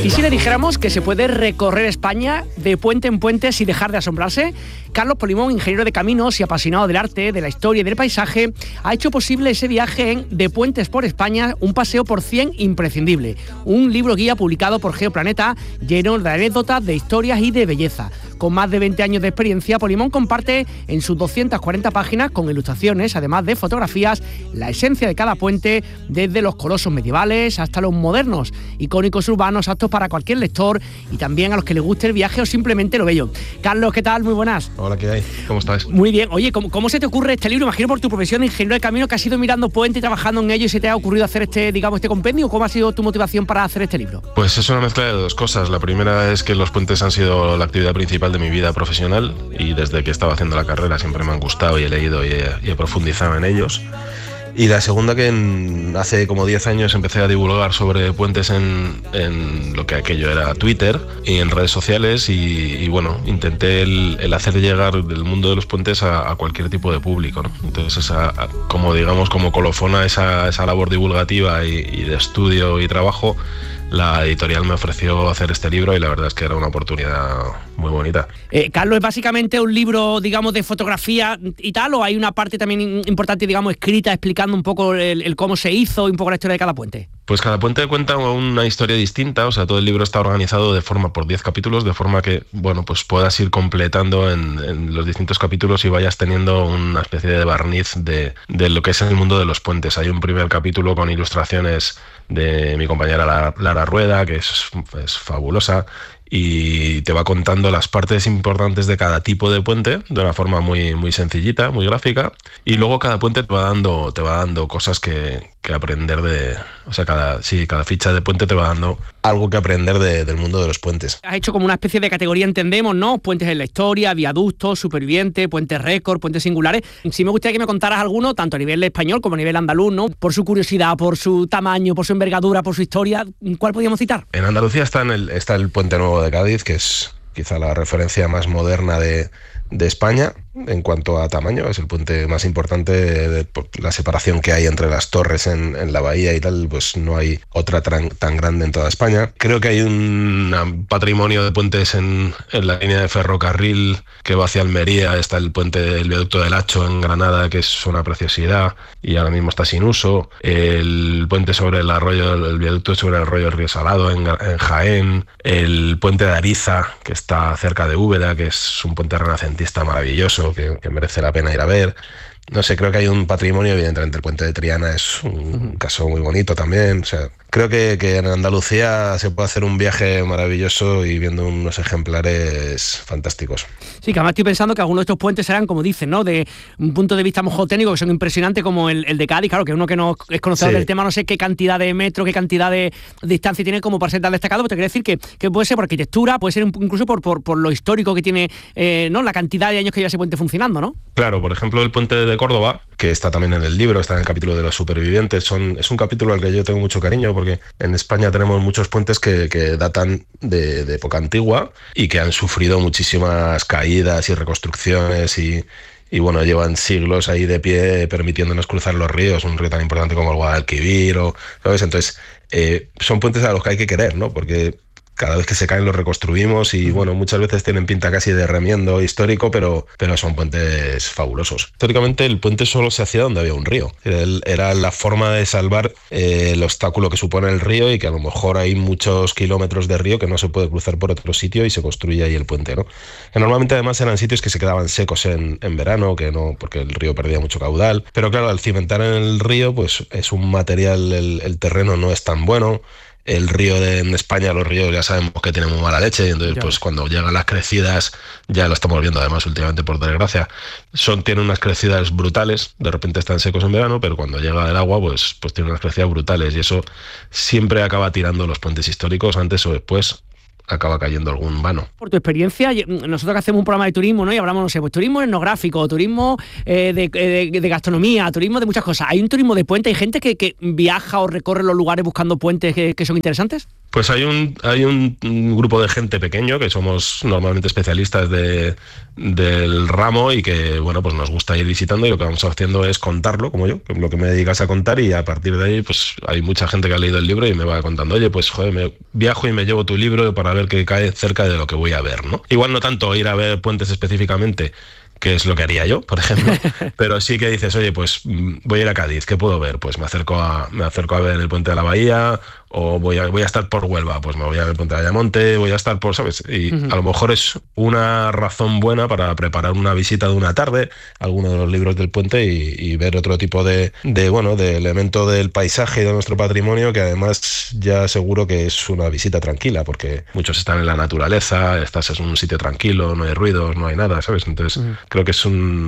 ¿Y si le dijéramos que se puede recorrer España de puente en puente sin dejar de asombrarse? Carlos Polimón, ingeniero de caminos y apasionado del arte, de la historia y del paisaje, ha hecho posible ese viaje en De Puentes por España, un paseo por 100 imprescindible. Un libro guía publicado por Geoplaneta lleno de anécdotas, de historias y de belleza. Con más de 20 años de experiencia, Polimón comparte en sus 240 páginas, con ilustraciones, además de fotografías, la esencia de cada puente, desde los colosos medievales hasta los modernos, icónicos urbanos aptos para cualquier lector y también a los que les guste el viaje o simplemente lo bello. Carlos, ¿qué tal? Muy buenas. Hola, ¿qué hay? ¿Cómo estás? Muy bien. Oye, ¿cómo se te ocurre este libro? Imagino por tu profesión de ingeniero de camino que has ido mirando puentes y trabajando en ello y se te ha ocurrido hacer este compendio. ¿Cómo ha sido tu motivación para hacer este libro? Pues es una mezcla de dos cosas. La primera es que los puentes han sido la actividad principal de mi vida profesional y desde que estaba haciendo la carrera siempre me han gustado y he leído y he profundizado en ellos. Y la segunda, que hace como 10 años empecé a divulgar sobre puentes en lo que aquello era Twitter y en redes sociales y bueno, intenté el hacer llegar el mundo de los puentes a cualquier tipo de público, ¿no? Entonces como colofona esa labor divulgativa y de estudio y trabajo, la editorial me ofreció hacer este libro y la verdad es que era una oportunidad muy bonita. Carlos, ¿es básicamente un libro, digamos, de fotografía y tal, o hay una parte también importante, digamos, escrita explicando un poco el cómo se hizo y un poco la historia de cada puente? Pues cada puente cuenta una historia distinta, o sea, todo el libro está organizado por 10 capítulos, de forma que, bueno, pues puedas ir completando en los distintos capítulos y vayas teniendo una especie de barniz de lo que es el mundo de los puentes. Hay un primer capítulo con ilustraciones de mi compañera Lara Rueda, que es fabulosa, y te va contando las partes importantes de cada tipo de puente de una forma muy, muy sencillita, muy gráfica, y luego cada puente te va dando cosas que aprender de... O sea, cada ficha de puente te va dando algo que aprender del mundo de los puentes. Has hecho como una especie de categoría, entendemos, ¿no? Puentes en la historia, viaductos, supervivientes, puentes récord, puentes singulares. Sí me gustaría que me contaras alguno, tanto a nivel español como a nivel andaluz, ¿no? Por su curiosidad, por su tamaño, por su envergadura, por su historia. ¿Cuál podríamos citar? En Andalucía está el Puente Nuevo de Cádiz, que es quizá la referencia más moderna de España en cuanto a tamaño. Es el puente más importante, por la separación que hay entre las torres en la bahía y tal, pues no hay otra tan grande en toda España. Creo que hay un patrimonio de puentes en la línea de ferrocarril que va hacia Almería. Está el puente del viaducto del Hacho en Granada, que es una preciosidad y ahora mismo está sin uso. El puente sobre el viaducto sobre el arroyo Río Salado en Jaén. El puente de Ariza, que está cerca de Úbeda, que es un puente renacentista maravilloso que merece la pena ir a ver. No sé, creo que hay un patrimonio, evidentemente el puente de Triana es un caso muy bonito también. O sea, creo que en Andalucía se puede hacer un viaje maravilloso y viendo unos ejemplares fantásticos. Sí, que además estoy pensando que algunos de estos puentes serán, como dicen, ¿no? De un punto de vista a lo mejor técnico, que son impresionantes, como el de Cádiz, claro, que uno que no es conocedor del tema, no sé qué cantidad de metros, qué cantidad de distancia tiene como para ser tan destacado, pero te quiero decir que puede ser por arquitectura, puede ser incluso por lo histórico que tiene, ¿no? La cantidad de años que lleva ese puente funcionando, ¿no? Claro, por ejemplo, el puente de Córdoba, que está también en el libro, está en el capítulo de los supervivientes, es un capítulo al que yo tengo mucho cariño porque en España tenemos muchos puentes que datan de época antigua y que han sufrido muchísimas caídas y reconstrucciones y bueno, llevan siglos ahí de pie permitiéndonos cruzar los ríos, un río tan importante como el Guadalquivir, ¿sabes? Entonces, son puentes a los que hay que querer, ¿no? Porque cada vez que se caen los reconstruimos y bueno, muchas veces tienen pinta casi de remiendo histórico, pero son puentes fabulosos. Históricamente el puente solo se hacía donde había un río. Era la forma de salvar el obstáculo que supone el río y que a lo mejor hay muchos kilómetros de río que no se puede cruzar por otro sitio y se construye ahí el puente, ¿no? Que normalmente además eran sitios que se quedaban secos en verano, que no, porque el río perdía mucho caudal. Pero claro, al cimentar en el río, pues es un material, el terreno no es tan bueno. El río en España, los ríos ya sabemos que tienen muy mala leche, y entonces pues cuando llegan las crecidas, ya lo estamos viendo además últimamente por desgracia, tienen unas crecidas brutales, de repente están secos en verano, pero cuando llega el agua pues tienen unas crecidas brutales y eso siempre acaba tirando los puentes históricos, antes o después acaba cayendo algún vano. Por tu experiencia, nosotros que hacemos un programa de turismo, ¿no? Y hablamos, no sé, pues turismo etnográfico, turismo de gastronomía, turismo de muchas cosas. ¿Hay un turismo de puente? ¿Hay gente que viaja o recorre los lugares buscando puentes que son interesantes? Pues hay un grupo de gente pequeño que somos normalmente especialistas del ramo y que, bueno, pues nos gusta ir visitando, y lo que vamos haciendo es contarlo, como yo, lo que me dedicas a contar, y a partir de ahí pues hay mucha gente que ha leído el libro y me va contando, oye, pues joder, me viajo y me llevo tu libro para ver qué cae cerca de lo que voy a ver, ¿no? Igual no tanto ir a ver puentes específicamente, que es lo que haría yo, por ejemplo, pero sí que dices, oye, pues voy a ir a Cádiz, ¿qué puedo ver? Pues me acerco a ver el puente de la Bahía, o voy a estar por Huelva, pues me voy a ver el puente de Ayamonte, voy a estar por, ¿sabes? Y a lo mejor es una razón buena para preparar una visita de una tarde, alguno de los libros del puente, y ver otro tipo de elemento del paisaje y de nuestro patrimonio, que además ya seguro que es una visita tranquila, porque muchos están en la naturaleza, estás en un sitio tranquilo, no hay ruidos, no hay nada, ¿sabes? Entonces creo que es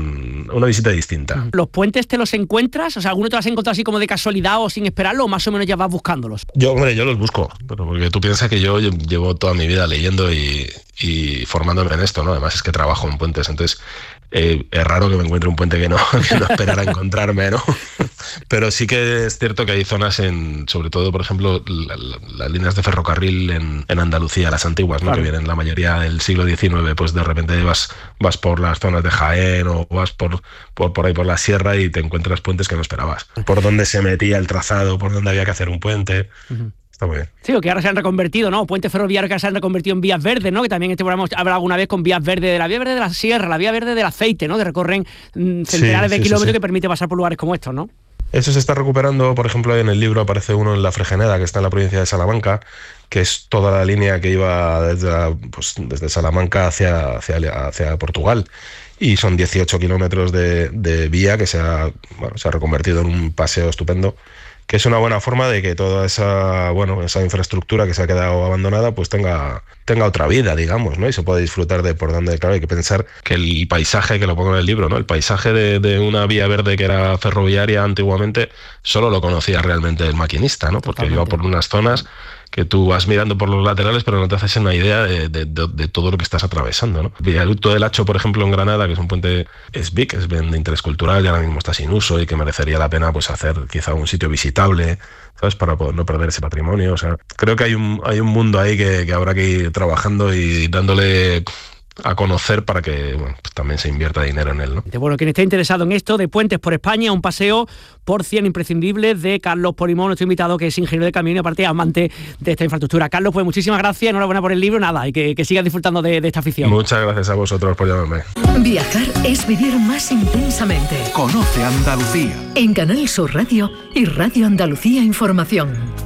una visita distinta. ¿Los puentes te los encuentras? O sea, ¿alguno te los has encontrado así como de casualidad o sin esperarlo, o más o menos ya vas buscándolos? Yo los busco, pero porque tú piensas que yo llevo toda mi vida leyendo y formándome en esto, ¿no? Además es que trabajo en puentes, entonces es raro que me encuentre un puente que no esperara encontrarme, ¿no? Pero sí que es cierto que hay zonas, sobre todo, por ejemplo, las líneas de ferrocarril en Andalucía, las antiguas, ¿no? Claro. Que vienen la mayoría del siglo XIX, pues de repente vas por las zonas de Jaén, o vas por ahí por la sierra, y te encuentras puentes que no esperabas. Por dónde se metía el trazado, por dónde había que hacer un puente. Está muy bien. Sí, o que ahora se han reconvertido, ¿no? Puentes ferroviarios que se han reconvertido en vías verdes, ¿no? Que también este programa hemos hablado alguna vez con vías verdes, de la vía verde de la sierra, la vía verde del aceite, ¿no? Que recorren centenares de kilómetros, que permite pasar por lugares como estos, ¿no? Eso se está recuperando, por ejemplo, en el libro aparece uno en La Fregeneda, que está en la provincia de Salamanca, que es toda la línea que iba desde Salamanca hacia Portugal. Y son 18 kilómetros de vía que se ha reconvertido en un paseo estupendo, que es una buena forma de que toda esa infraestructura que se ha quedado abandonada pues tenga otra vida, digamos, ¿no? Y se puede disfrutar de por donde, claro, hay que pensar que el paisaje, que lo pongo en el libro, ¿no? El paisaje de una vía verde que era ferroviaria antiguamente solo lo conocía realmente el maquinista, ¿no? Porque iba por unas zonas que tú vas mirando por los laterales, pero no te haces una idea de todo lo que estás atravesando, ¿no? El viaducto del Hacho, por ejemplo, en Granada, que es un puente, es bien de interés cultural, y ahora mismo está sin uso, y que merecería la pena pues hacer quizá un sitio visitable, ¿sabes? Para poder no perder ese patrimonio. O sea, creo que hay un mundo ahí que habrá que ir trabajando y dándole a conocer para que pues también se invierta dinero en él, ¿no? Bueno, quien esté interesado en esto de Puentes por España, un paseo por 100 imprescindibles de Carlos Polimón, nuestro invitado, que es ingeniero de camino y aparte amante de esta infraestructura. Carlos, pues muchísimas gracias, enhorabuena por el libro, nada, y que sigas disfrutando de esta afición. Muchas gracias a vosotros por llamarme. Viajar es vivir más intensamente. Conoce Andalucía. En Canal Sur Radio y Radio Andalucía Información.